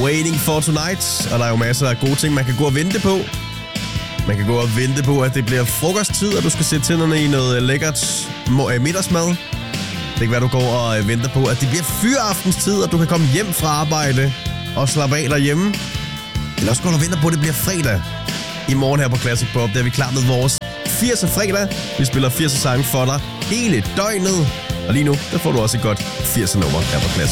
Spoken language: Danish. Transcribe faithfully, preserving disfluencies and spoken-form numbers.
Waiting for Tonight. Og der er jo masser af gode ting, man kan gå og vente på. Man kan gå og vente på, at det bliver frokosttid, og du skal sætte tænderne i noget lækkert middagsmad. Det kan være, du går og venter på, at det bliver fyraftenstid, og du kan komme hjem fra arbejde og slappe af derhjemme. Eller også går du og venter på, at det bliver fredag i morgen her på Classic Pop. Der er vi klar med vores firser fredag. Vi spiller firser sange for dig hele døgnet. Og lige nu, der får du også et godt firser nummer her på Classic.